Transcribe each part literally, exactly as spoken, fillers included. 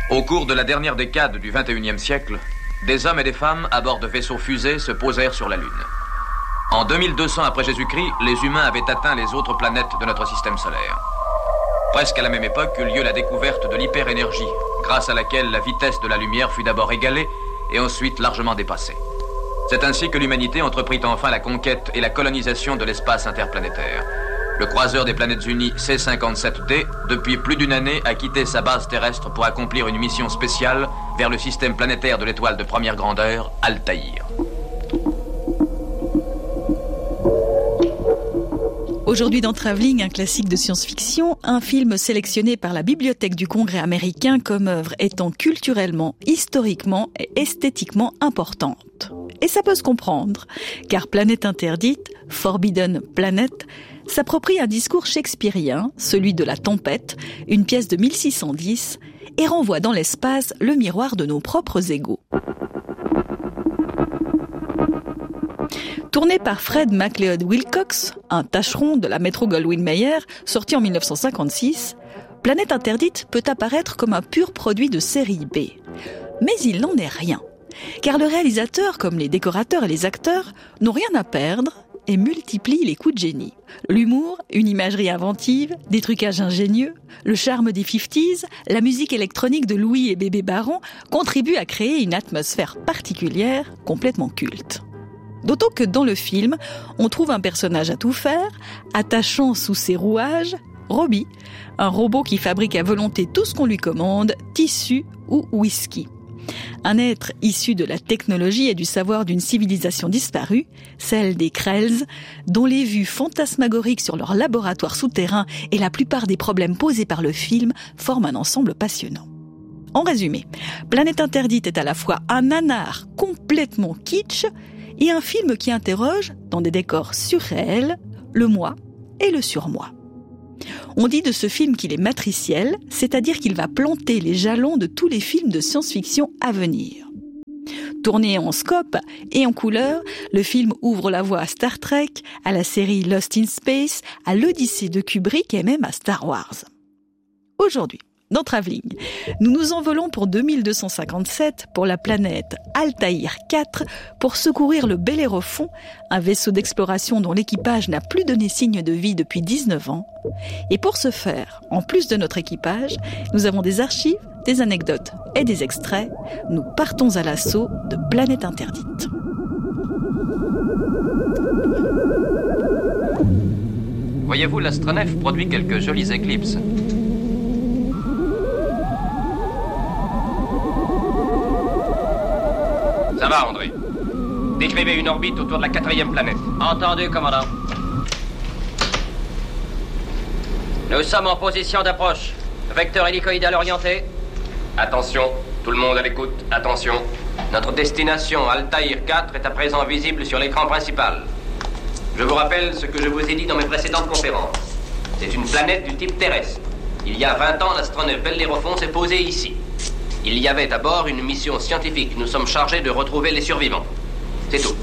Au cours de la dernière décade du vingt et unième siècle, des hommes et des femmes à bord de vaisseaux fusées se posèrent sur la Lune. En deux mille deux cents après Jésus-Christ, les humains avaient atteint les autres planètes de notre système solaire. Presque à la même époque eut lieu la découverte de l'hyperénergie, grâce à laquelle la vitesse de la lumière fut d'abord égalée et ensuite largement dépassée. C'est ainsi que l'humanité entreprit enfin la conquête et la colonisation de l'espace interplanétaire. Le croiseur des planètes unies C cinquante-sept D, depuis plus d'une année, a quitté sa base terrestre pour accomplir une mission spéciale vers le système planétaire de l'étoile de première grandeur, Altaïr. Aujourd'hui dans Travelling, un classique de science-fiction, un film sélectionné par la Bibliothèque du Congrès américain comme œuvre étant culturellement, historiquement et esthétiquement importante. Et ça peut se comprendre, car Planète Interdite, Forbidden Planet, s'approprie un discours shakespearien, celui de la tempête, une pièce de mille six cent dix, et renvoie dans l'espace le miroir de nos propres égos. Tourné par Fred MacLeod Wilcox, un tâcheron de la Metro-Goldwyn-Mayer, sorti en dix-neuf cent cinquante-six, Planète Interdite peut apparaître comme un pur produit de série B. Mais il n'en est rien, car le réalisateur, comme les décorateurs et les acteurs, n'ont rien à perdre et multiplient les coups de génie. L'humour, une imagerie inventive, des trucages ingénieux, le charme des fifties, la musique électronique de Louis et Bébé Baron contribuent à créer une atmosphère particulière, complètement culte. D'autant que dans le film, on trouve un personnage à tout faire, attachant sous ses rouages, Robbie, un robot qui fabrique à volonté tout ce qu'on lui commande, tissu ou whisky. Un être issu de la technologie et du savoir d'une civilisation disparue, celle des Krells, dont les vues fantasmagoriques sur leur laboratoire souterrain et la plupart des problèmes posés par le film forment un ensemble passionnant. En résumé, Planète Interdite est à la fois un nanar complètement kitsch et un film qui interroge, dans des décors surréels, le moi et le surmoi. On dit de ce film qu'il est matriciel, c'est-à-dire qu'il va planter les jalons de tous les films de science-fiction à venir. Tourné en scope et en couleur, le film ouvre la voie à Star Trek, à la série Lost in Space, à l'Odyssée de Kubrick et même à Star Wars. Aujourd'hui, dans Travelling, nous nous envolons pour deux mille deux cent cinquante-sept pour la planète Altaïr quatre pour secourir le Bellérophon, un vaisseau d'exploration dont l'équipage n'a plus donné signe de vie depuis dix-neuf ans. Et pour ce faire, en plus de notre équipage, nous avons des archives, des anecdotes et des extraits. Nous partons à l'assaut de Planète Interdite. Voyez-vous, l'astronef produit quelques jolies éclipses. Ça va, André. Décrivez une orbite autour de la quatrième planète. Entendu, commandant. Nous sommes en position d'approche. Vecteur hélicoïdal orienté. Attention, tout le monde à l'écoute, attention. Notre destination, Altaïr quatre, est à présent visible sur l'écran principal. Je vous rappelle ce que je vous ai dit dans mes précédentes conférences. C'est une planète du type terrestre. Il y a vingt ans, l'astronef Bellérophon s'est posé ici. Il y avait à bord une mission scientifique. Nous sommes chargés de retrouver les survivants. C'est tout.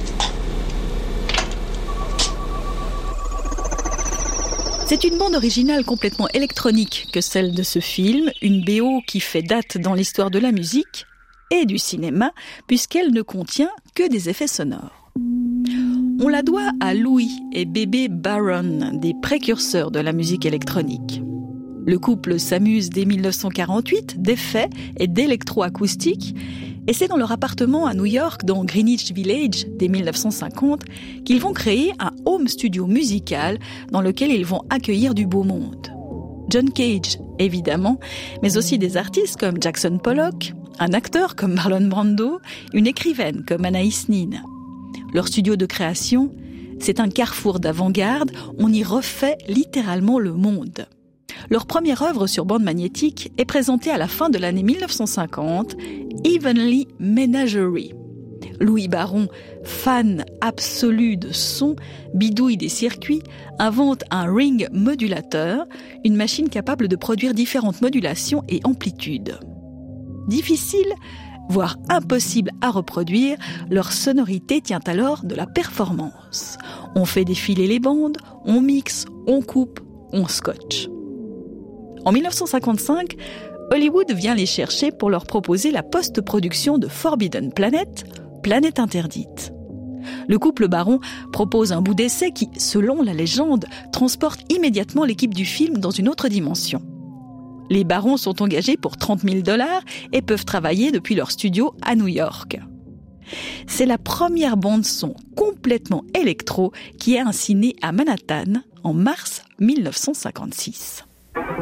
C'est une bande originale complètement électronique que celle de ce film, une B O qui fait date dans l'histoire de la musique et du cinéma, puisqu'elle ne contient que des effets sonores. On la doit à Louis et Bébé Baron, des précurseurs de la musique électronique. Le couple s'amuse dès dix-neuf cent quarante-huit d'effets et d'électroacoustique, et c'est dans leur appartement à New York, dans Greenwich Village, dès dix-neuf cent cinquante, qu'ils vont créer un home studio musical dans lequel ils vont accueillir du beau monde. John Cage, évidemment, mais aussi des artistes comme Jackson Pollock, un acteur comme Marlon Brando, une écrivaine comme Anaïs Nin. Leur studio de création, c'est un carrefour d'avant-garde, on y refait littéralement le monde. Leur première œuvre sur bande magnétique est présentée à la fin de l'année dix-neuf cent cinquante, Heavenly Menagerie. Louis Baron, fan absolu de son, bidouille des circuits, invente un ring modulateur, une machine capable de produire différentes modulations et amplitudes. Difficile, voire impossible à reproduire, leur sonorité tient alors de la performance. On fait défiler les bandes, on mixe, on coupe, on scotche. En dix-neuf cent cinquante-cinq, Hollywood vient les chercher pour leur proposer la post-production de Forbidden Planet, Planète interdite. Le couple Baron propose un bout d'essai qui, selon la légende, transporte immédiatement l'équipe du film dans une autre dimension. Les Barons sont engagés pour trente mille dollars et peuvent travailler depuis leur studio à New York. C'est la première bande-son complètement électro qui est ainsi née à Manhattan en mars mille neuf cent cinquante-six.